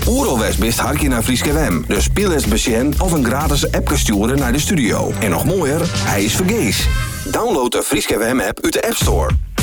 Oeralwest best hartje naar Frieske WM. Dus speel eens besjen of een gratis app sturen naar de studio. En nog mooier, hij is vergees. Download de Frieske WM app uit de App Store.